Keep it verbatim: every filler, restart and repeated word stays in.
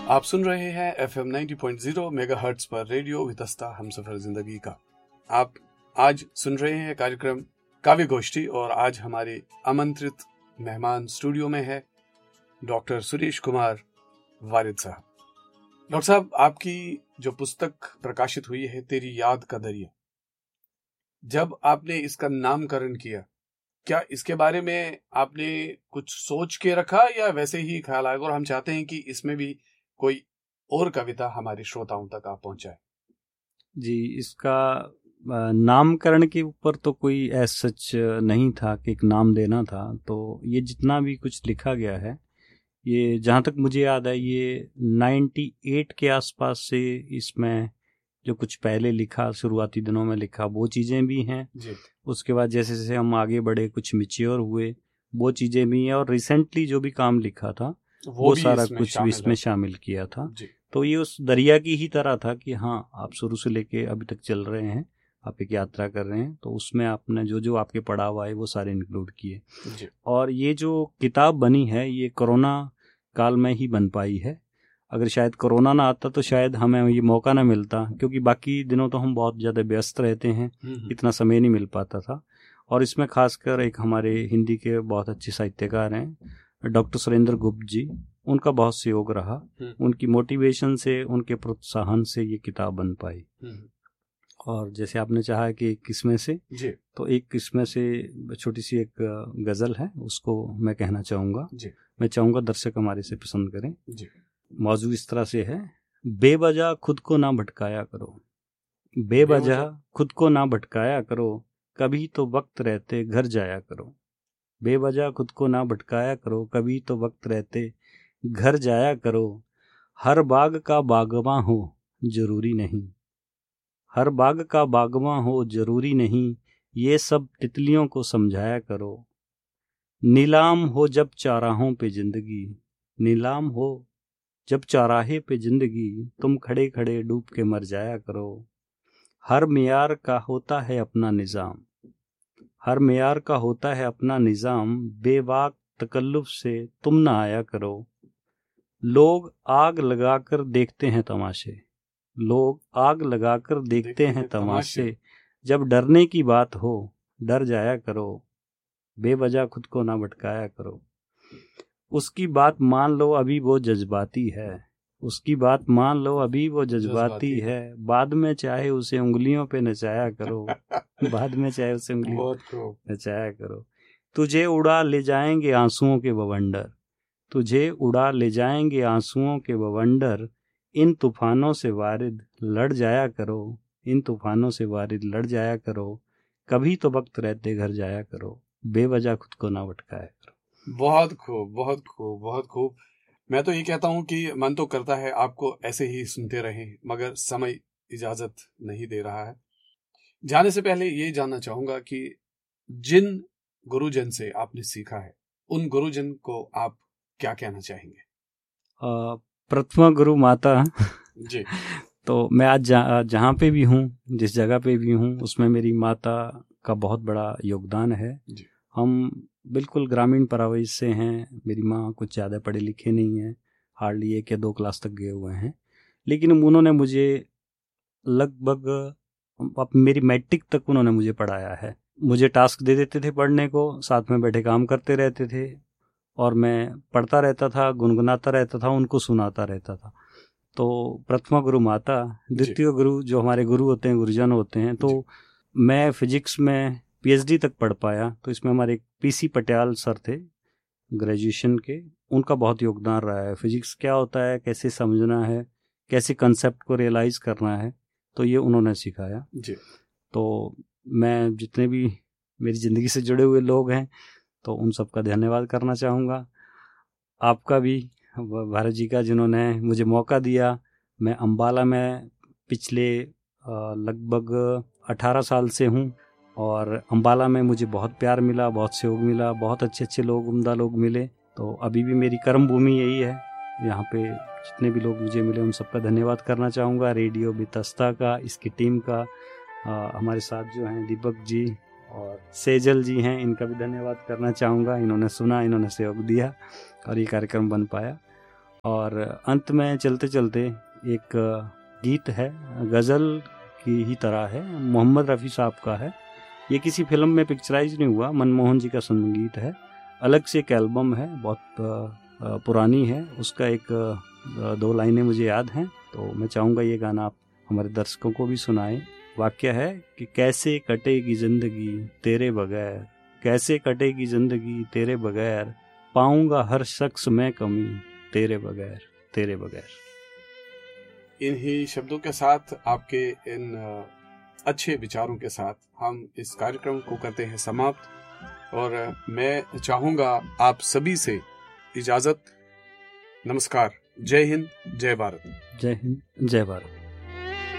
आप सुन रहे हैं F M ninety point zero megahertz पर रेडियो वितस्ता हमसफर जिंदगी का। आप आज सुन रहे हैं कार्यक्रम काव्य गोष्ठी और आज हमारे आमंत्रित मेहमान स्टूडियो में है डॉक्टर सुरेश कुमार वारिद साहब। डॉक्टर साहब, आपकी जो पुस्तक प्रकाशित हुई है तेरी याद का दरिया, जब आपने इसका नामकरण किया, क्या इसके बारे में आपने कुछ सोच के रखा या वैसे ही ख्याल आया? और हम चाहते हैं कि इसमें भी कोई और कविता हमारे श्रोताओं तक आप पहुंचाए। जी, इसका नामकरण के ऊपर तो कोई ऐसा सच नहीं था कि एक नाम देना था। तो ये जितना भी कुछ लिखा गया है, ये जहाँ तक मुझे याद है ये अट्ठानवे के आसपास से इसमें जो कुछ पहले लिखा, शुरुआती दिनों में लिखा, वो चीज़ें भी हैं जी। उसके बाद जैसे जैसे हम आगे बढ़े, कुछ मैच्योर हुए, वो चीज़ें भी हैं। और रिसेंटली जो भी काम लिखा था वो, वो सारा कुछ भी इसमें शामिल किया था जी। तो ये उस दरिया की ही तरह था कि हाँ, आप शुरू से लेके अभी तक चल रहे हैं, आप एक यात्रा कर रहे हैं, तो उसमें आपने जो जो आपके पड़ा हुआ है वो सारे इंक्लूड किए। और ये जो किताब बनी है ये कोरोना काल में ही बन पाई है। अगर शायद कोरोना ना आता तो शायद हमें ये मौका ना मिलता, क्योंकि बाकी दिनों तो हम बहुत ज़्यादा व्यस्त रहते हैं, इतना समय नहीं मिल पाता था। और इसमें खासकर एक हमारे हिंदी के बहुत अच्छे साहित्यकार हैं डॉक्टर सुरेंद्र गुप्त जी, उनका बहुत सहयोग रहा। उनकी मोटिवेशन से, उनके प्रोत्साहन से ये किताब बन पाई। और जैसे आपने चाहा कि एक किस्में से जी। तो एक किस्में से छोटी सी एक गज़ल है, उसको मैं कहना चाहूँगा। मैं चाहूँगा दर्शक हमारे से पसंद करें जी। मौजू इस तरह से है, बेवजह खुद को ना भटकाया करो, बेवजह खुद को ना भटकाया करो, कभी तो वक्त रहते घर जाया करो। बेवजह खुद को ना भटकाया करो, कभी तो वक्त रहते घर जाया करो। हर बाग का बागवां हो जरूरी नहीं, हर बाग का बागवां हो जरूरी नहीं, ये सब तितलियों को समझाया करो। नीलाम हो जब चौराहों पे जिंदगी, नीलाम हो जब चौराहे पे जिंदगी, तुम खड़े खड़े डूब के मर जाया करो। हर मियार का होता है अपना निज़ाम, हर मियार का होता है अपना निज़ाम, बेवाक तकल्लुफ से तुम ना आया करो। लोग आग लगाकर देखते हैं तमाशे, लोग आग लगाकर देखते, देखते हैं तमाशे, जब डरने की बात हो डर जाया करो। बेवजह खुद को ना भटकाया करो। उसकी बात मान लो अभी वो जज्बाती है, उसकी बात मान लो अभी वो जज्बाती है, बाद में चाहे उसे उंगलियों पे नचाया करो, बाद में चाहे उसे उंगलियों पे नचाया करो। तुझे उड़ा ले जाएंगे आंसुओं के बवंडर, तुझे उड़ा ले जाएंगे आंसुओं के बवंडर, इन तूफानों से वारिद लड़ जाया करो, इन तूफानों से वारिद लड़ जाया करो। कभी तो वक्त रहते घर जाया करो, बेवजह खुद को ना भटकाया करो। बहुत खूब, बहुत खूब, बहुत खूब। मैं तो ये कहता हूँ कि मन तो करता है आपको ऐसे ही सुनते रहें, मगर समय इजाजत नहीं दे रहा है। जाने से पहले ये जानना चाहूंगा कि जिन गुरुजन से आपने सीखा है, उन गुरुजन को आप क्या कहना चाहेंगे? प्रथमा गुरु माता जी। तो मैं आज जहाँ जहाँ पे भी हूँ, जिस जगह पे भी हूँ, उसमें मेरी माता का बहुत बड़ा योगदान है जी। हम बिल्कुल ग्रामीण परिवेश से हैं। मेरी माँ कुछ ज़्यादा पढ़े लिखे नहीं हैं, हार्डली एक या दो क्लास तक गए हुए हैं, लेकिन उन्होंने मुझे लगभग अब मेरी मैट्रिक तक उन्होंने मुझे पढ़ाया है। मुझे टास्क दे देते थे पढ़ने को, साथ में बैठे काम करते रहते थे और मैं पढ़ता रहता था, गुनगुनाता रहता था, उनको सुनाता रहता था। तो प्रथमा गुरु माता, द्वितीय गुरु जो हमारे गुरु होते हैं, गुरुजन होते हैं। तो मैं फिजिक्स में पीएचडी तक पढ़ पाया, तो इसमें हमारे पीसी पटियाल सर थे ग्रेजुएशन के, उनका बहुत योगदान रहा है। फिजिक्स क्या होता है, कैसे समझना है, कैसे कंसेप्ट को रियलाइज करना है, तो ये उन्होंने सिखाया जी। तो मैं जितने भी मेरी ज़िंदगी से जुड़े हुए लोग हैं तो उन सब का धन्यवाद करना चाहूँगा। आपका भी, भारत जी का, जिन्होंने मुझे मौका दिया। मैं अम्बाला में पिछले लगभग अठारह साल से हूँ और अम्बाला में मुझे बहुत प्यार मिला, बहुत सहयोग मिला, बहुत अच्छे अच्छे लोग, उम्दा लोग मिले। तो अभी भी मेरी कर्म भूमि यही है। यहाँ पे जितने भी लोग मुझे मिले उन सबका धन्यवाद करना चाहूँगा, रेडियो वितस्ता का, इसकी टीम का, आ, हमारे साथ जो हैं दीपक जी और सेजल जी हैं, इनका भी धन्यवाद करना चाहूँगा। इन्होंने सुना, इन्होंने सहयोग दिया और ये कार्यक्रम बन पाया। और अंत में चलते चलते एक गीत है, गज़ल की ही तरह है, मोहम्मद रफ़ी साहब का है। ये किसी फिल्म में पिक्चराइज नहीं हुआ, मनमोहन जी का संगीत है, अलग से एक एल्बम है, बहुत पुरानी है। उसका एक दो लाइनें मुझे याद हैं, तो मैं चाहूँगा ये गाना आप हमारे दर्शकों को भी सुनाएं। वाक्य है कि कैसे कटेगी ज़िंदगी तेरे बगैर, कैसे कटेगी ज़िंदगी तेरे बगैर, पाऊंगा हर शख्स में कमी तेरे बगैर, तेरे बगैर। इन्हीं शब्दों के साथ, आपके इन अच्छे विचारों के साथ हम इस कार्यक्रम को करते हैं समाप्त, और मैं चाहूँगा आप सभी से इजाज़त। नमस्कार। जय हिंद, जय भारत। जय हिंद, जय भारत।